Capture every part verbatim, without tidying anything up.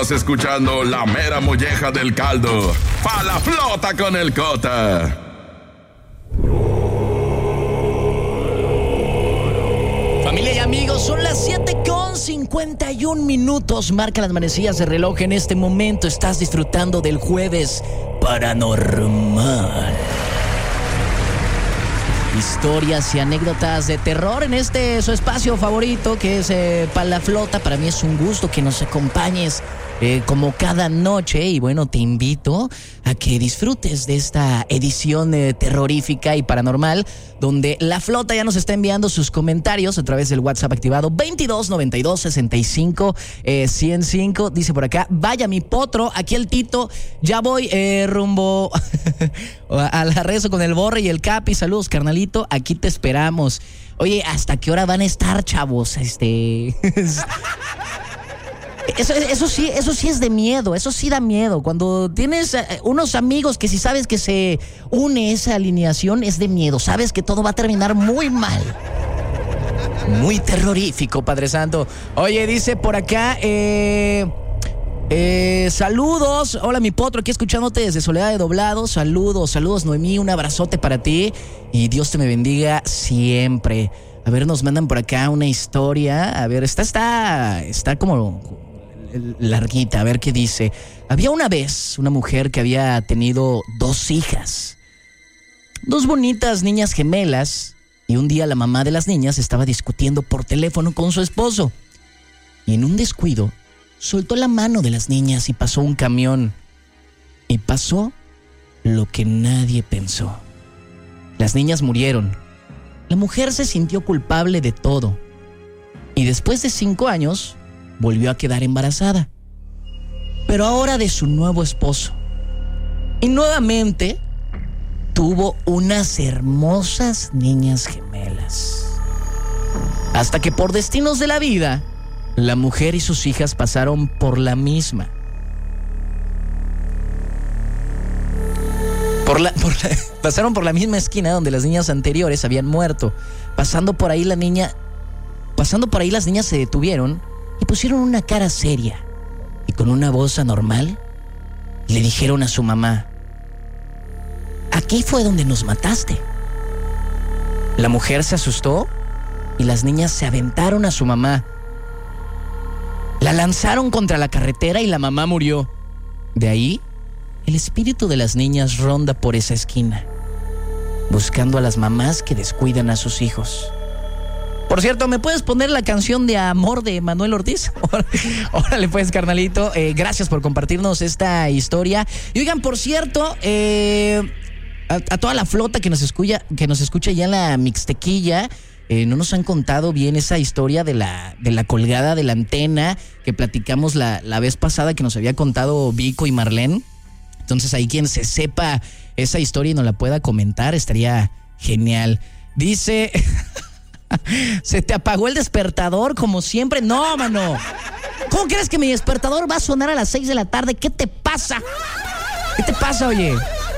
Estás escuchando la mera molleja del caldo. Pa' la flota con el Cota. Familia y amigos, son las siete con cincuenta y un minutos. Marca las manecillas de reloj en este momento. Estás disfrutando del Jueves Paranormal. Historias y anécdotas de terror en este su espacio favorito que es eh, Pa' la Flota. Para mí es un gusto que nos acompañes eh, como cada noche y bueno, te invito a que disfrutes de esta edición eh, terrorífica y paranormal donde La Flota ya nos está enviando sus comentarios a través del WhatsApp activado veintidós noventa y dos sesenta y cinco ciento cinco. Dice por acá, vaya mi potro, aquí el Tito, ya voy eh, rumbo a la rezo con el Borre y el Capi. Saludos, carnalito, aquí te esperamos. Oye, ¿hasta qué hora van a estar, chavos? Este... Eso, eso sí, eso sí es de miedo, eso sí da miedo. Cuando tienes unos amigos que si sabes que se une esa alineación, es de miedo. Sabes que todo va a terminar muy mal. Muy terrorífico, Padre Santo. Oye, dice por acá, eh, eh, saludos. Hola, mi potro, aquí escuchándote desde Soledad de Doblado. Saludos, saludos, Noemí, un abrazote para ti. Y Dios te me bendiga siempre. A ver, nos mandan por acá una historia. A ver, esta está, está como... larguita, a ver qué dice. Había una vez una mujer que había tenido dos hijas, dos bonitas niñas gemelas, y un día la mamá de las niñas estaba discutiendo por teléfono con su esposo, y en un descuido soltó la mano de las niñas y pasó un camión, y pasó lo que nadie pensó. Las niñas murieron. La mujer se sintió culpable de todo, y después de cinco años volvió a quedar embarazada, pero ahora de su nuevo esposo. Y nuevamente tuvo unas hermosas niñas gemelas. Hasta que por destinos de la vida, la mujer y sus hijas pasaron por la misma. Por la, por la, pasaron por la misma esquina donde las niñas anteriores habían muerto. Pasando por ahí la niña, pasando por ahí las niñas se detuvieron y pusieron una cara seria y con una voz anormal le dijeron a su mamá: aquí fue donde nos mataste. La mujer se asustó y las niñas se aventaron a su mamá. La lanzaron contra la carretera y la mamá murió. De ahí, el espíritu de las niñas ronda por esa esquina, buscando a las mamás que descuidan a sus hijos. Por cierto, ¿me puedes poner la canción de Amor de Manuel Ortiz? Órale pues, carnalito. Eh, gracias por compartirnos esta historia. Y oigan, por cierto, eh, a, a toda la flota que nos escucha, que nos escucha ya en la Mixtequilla, eh, no nos han contado bien esa historia de la, de la colgada de la antena que platicamos la, la vez pasada, que nos había contado Vico y Marlene. Entonces ahí quien se sepa esa historia y nos la pueda comentar, estaría genial. Dice... ¿Se te apagó el despertador como siempre? No, mano. ¿Cómo crees que mi despertador va a sonar a las seis de la tarde? ¿Qué te pasa? ¿Qué te pasa, oye?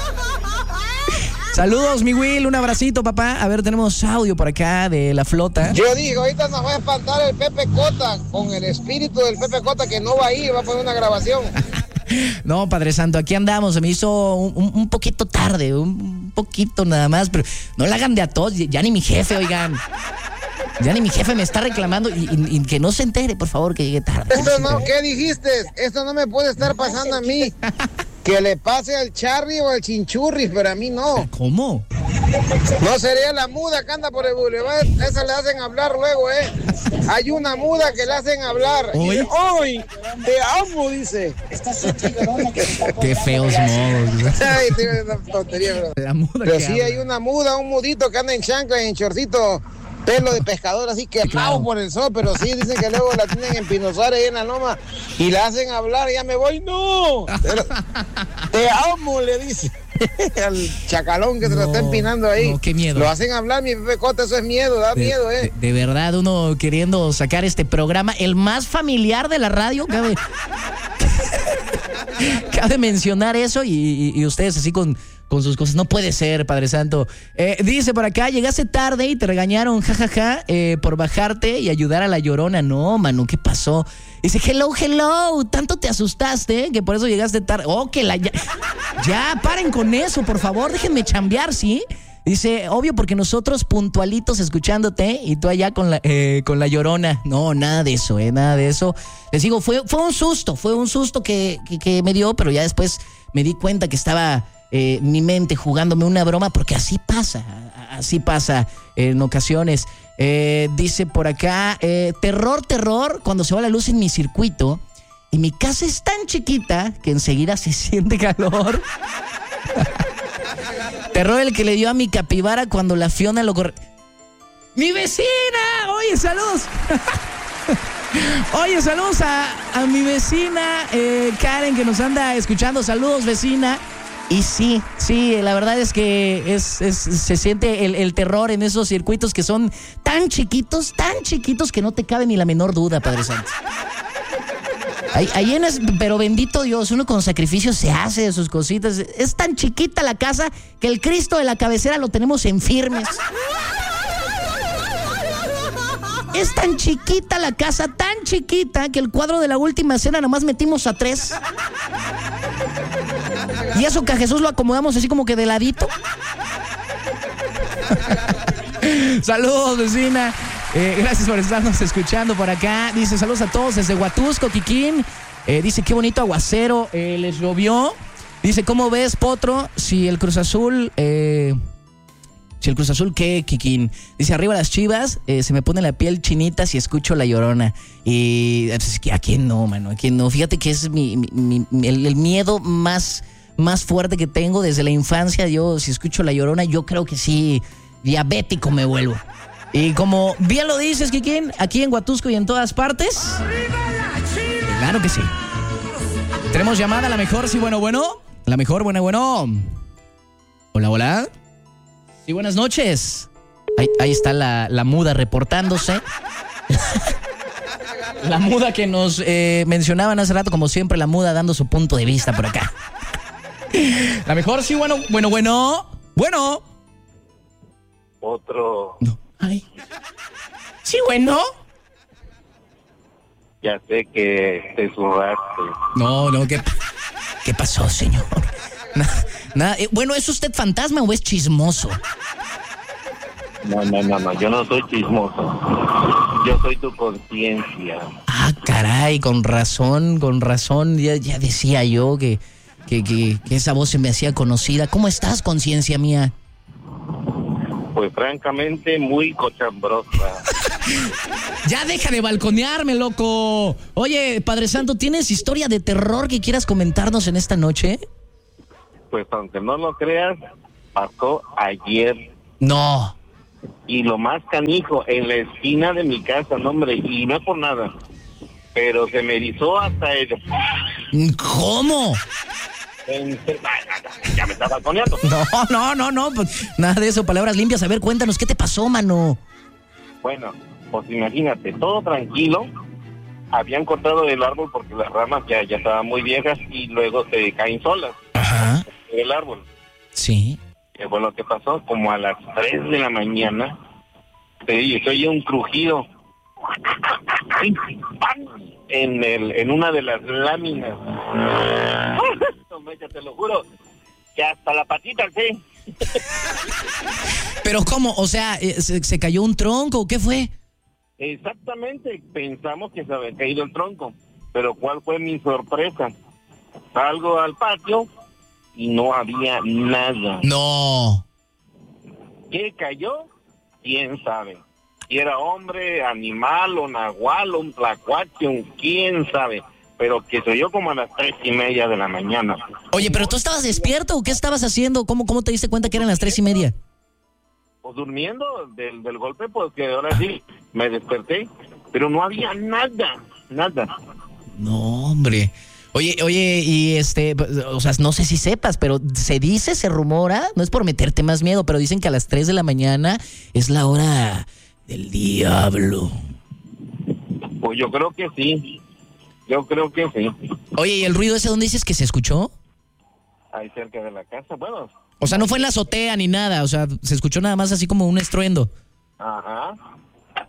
Saludos, mi Will, un abracito, papá. A ver, tenemos audio por acá de la flota. Yo digo, ahorita nos va a espantar el Pepe Cota, con el espíritu del Pepe Cota que no va a ir, va a poner una grabación. No, Padre Santo, aquí andamos. Se me hizo un, un, un poquito tarde, un poquito nada más, pero no la hagan de a todos. Ya ni mi jefe, oigan. Ya ni mi jefe me está reclamando y, y, y que no se entere, por favor, que llegue tarde. Esto no, ¿qué dijiste? Esto no me puede estar pasando a mí. Que le pase al Charry o al Chinchurri, pero a mí no. ¿Cómo? No sería la muda que anda por el boulevard. Esa le hacen hablar luego, ¿eh? Hay una muda que le hacen hablar. ¿Hoy? ¡Hoy! ¡Te amo! Dice. Qué feos modos. Ay, tío, una tontería, bro. La muda. Pero sí habla. Hay una muda, un mudito que anda en chancla y en shortcito, pelo de pescador así quemado, claro, por el sol, pero sí dicen que luego la tienen en Pino Suárez ahí en la loma y la hacen hablar. Ya me voy, no. Pero, te amo, le dice al chacalón que no, se lo está empinando ahí. No, qué miedo. Lo hacen hablar, mi Pepe Cota, eso es miedo, da de, miedo, eh. De, de verdad, uno queriendo sacar este programa, el más familiar de la radio, cabe, cabe mencionar eso y, y, y ustedes así con, con sus cosas. No puede ser, Padre Santo. Eh, dice por acá, llegaste tarde y te regañaron, jajaja, ja, ja, eh, por bajarte y ayudar a la Llorona. No, Manu, ¿qué pasó? Dice, hello, hello, tanto te asustaste que por eso llegaste tarde. Oh, que la... Ya, ya, paren con eso, por favor, déjenme chambear, ¿sí? Dice, obvio porque nosotros puntualitos escuchándote y tú allá con la, eh, con la Llorona. No, nada de eso, eh, nada de eso. Les digo, fue, fue un susto, fue un susto que, que, que me dio, pero ya después me di cuenta que estaba eh, mi mente jugándome una broma, porque así pasa, así pasa en ocasiones. Eh, dice por acá, eh, terror, terror, cuando se va la luz en mi circuito y mi casa es tan chiquita que enseguida se siente calor. Terror el que le dio a mi capibara cuando la Fiona lo corre... ¡Mi vecina! Oye, saludos. Oye, saludos a, a mi vecina eh, Karen, que nos anda escuchando. Saludos, vecina. Y sí, sí, la verdad es que es, es, se siente el, el terror en esos circuitos que son tan chiquitos, tan chiquitos que no te cabe ni la menor duda, Padre Santo. Ahí, ahí en es, pero bendito Dios, uno con sacrificio se hace de sus cositas. Es tan chiquita la casa que el Cristo de la cabecera lo tenemos en firmes. Es tan chiquita la casa, tan chiquita, que el cuadro de la última cena nomás metimos a tres. Y eso que a Jesús lo acomodamos así como que de ladito. Saludos, vecina. Eh, gracias por estarnos escuchando por acá. Dice, saludos a todos desde Huatusco, Kikín. Eh, dice, qué bonito aguacero eh, les llovió. Dice, ¿cómo ves, Potro? Si el Cruz Azul... Eh, si el Cruz Azul, ¿qué, Kikín? Dice, arriba las Chivas, eh, se me pone la piel chinita si escucho La Llorona. Y pues, ¿a quién no, mano? ¿A quién no? Fíjate que es mi, mi, mi el, el miedo más, más fuerte que tengo desde la infancia. Yo, si escucho La Llorona, yo creo que sí, diabético me vuelvo. Y como bien lo dices, Kikín, aquí en Huatusco y en todas partes. Claro que sí. Tenemos llamada, la mejor, sí, bueno, bueno. La mejor, bueno, bueno. Hola, hola. Sí, buenas noches. Ahí, ahí está la, la muda reportándose. La muda que nos eh, mencionaban hace rato, como siempre, la muda dando su punto de vista por acá. La mejor, sí, bueno, bueno, bueno. Bueno. Otro. No. Ay. Sí, bueno. Ya sé que te zurraste. No, no, ¿qué, qué pasó, señor? Nada, nada. Eh, bueno, ¿es usted fantasma o es chismoso? No, no, no, no, yo no soy chismoso. Yo soy tu conciencia. Ah, caray, con razón, con razón. Ya, ya decía yo que, que, que, que esa voz se me hacía conocida. ¿Cómo estás, conciencia mía? Pues francamente muy cochambrosa. Ya deja de balconearme, loco. Oye, Padre Santo, ¿tienes historia de terror que quieras comentarnos en esta noche? Pues aunque no lo creas, pasó ayer. No. Y lo más canijo, en la esquina de mi casa, no hombre, y no es por nada, pero se me erizó hasta el... ¿Cómo? Ya me está balconeando. No, no, no, no, pues nada de eso, palabras limpias. A ver, cuéntanos, ¿qué te pasó, mano? Bueno, pues imagínate, todo tranquilo. Habían cortado el árbol porque las ramas ya, ya estaban muy viejas y luego se caen solas. Ajá. El árbol. Sí. Que fue lo que pasó, como a las tres de la mañana, se oye un crujido en el en una de las láminas. Te lo juro, que hasta la patita, sí. ¿Pero cómo? O sea, ¿se, se cayó un tronco o qué fue? Exactamente, pensamos que se había caído el tronco, pero ¿cuál fue mi sorpresa? Salgo al patio y no había nada. No. ¿Qué cayó? ¿Quién sabe? Si era hombre, animal, o nahual, o un tlacuache, un quién sabe. Pero que se oyó como a las tres y media de la mañana. Oye, ¿pero tú estabas despierto o qué estabas haciendo? ¿Cómo, cómo te diste cuenta que eran las tres y media? Pues durmiendo del, del golpe, pues que ahora sí me desperté. Pero no había nada, nada. No, hombre. Oye, oye, y este, o sea, no sé si sepas, pero se dice, se rumora, no es por meterte más miedo, pero dicen que a las tres de la mañana es la hora del diablo. Pues yo creo que sí, yo creo que sí. Oye, ¿y el ruido ese dónde dices que se escuchó? Ahí cerca de la casa, bueno. O sea, no fue en la azotea ni nada, o sea, se escuchó nada más así como un estruendo. Ajá.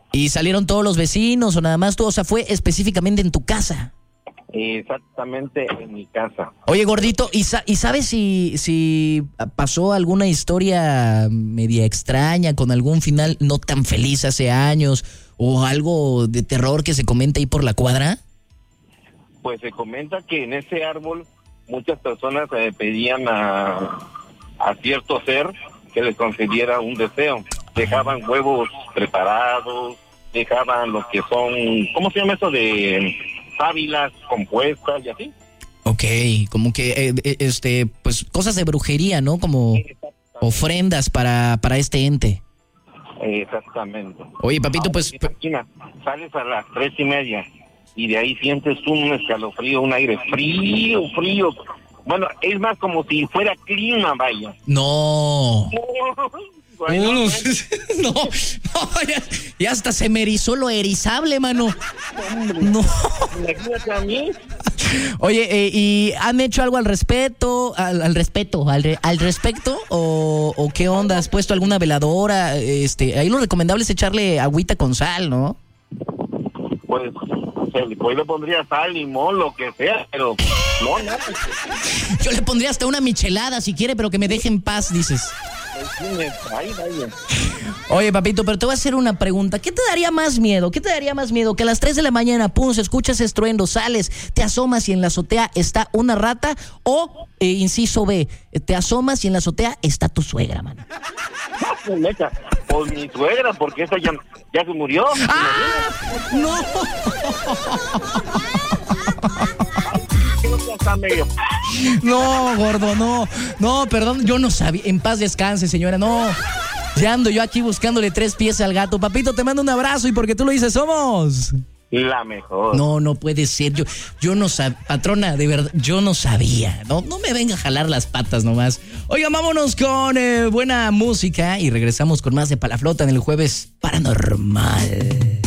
¿Y salieron todos los vecinos o nada más tú? O sea, fue específicamente en tu casa. Exactamente en mi casa. Oye, gordito, ¿y, sa- y sabes si, si pasó alguna historia media extraña con algún final no tan feliz hace años o algo de terror que se comenta ahí por la cuadra? Pues se comenta que en ese árbol muchas personas eh, pedían a, a cierto ser que les concediera un deseo. Dejaban huevos preparados, dejaban lo que son, ¿cómo se llama eso de sábilas compuestas y así? Ok, como que, eh, eh, este, pues cosas de brujería, ¿no? Como ofrendas para, para este ente. Exactamente. Oye, papito, pues... Imagina, sales a las tres y media y de ahí sientes un escalofrío, un aire frío, frío. Bueno, es más como si fuera clima, vaya. No. Bueno, no, no, no, ya, ya hasta se me erizó lo erizable, mano. No. imagínate a mí. Oye, eh, ¿y han hecho algo al respecto? Al, al respeto, al, re- al respecto? ¿O, ¿O qué onda? ¿Has puesto alguna veladora? Este, ahí lo recomendable es echarle agüita con sal, ¿no? Pues, pues le pondría sal, limón, lo que sea, pero no, nada. Yo le pondría hasta una michelada si quiere, pero que me deje en paz, dices. Ay, vaya. Oye, papito, pero te voy a hacer una pregunta. ¿Qué te daría más miedo? ¿Qué te daría más miedo? Que a las tres de la mañana, pum, se escuchas estruendo, sales, te asomas y en la azotea está una rata. O, eh, inciso B, te asomas y en la azotea está tu suegra, mano. Neta, pues mi suegra, porque esa ya, ya se murió. ¡Ah! ¡No! Está medio... No, gordo, no. No, perdón, yo no sabía. En paz descanse, señora, no. Ya ando yo aquí buscándole tres pies al gato. Papito, te mando un abrazo y porque tú lo dices, somos... La mejor. No, no puede ser. Yo, yo no sabía, patrona, de verdad, yo no sabía. No, no me venga a jalar las patas nomás. Oigan, vámonos con eh, buena música y regresamos con más de Palaflota en el Jueves Paranormal.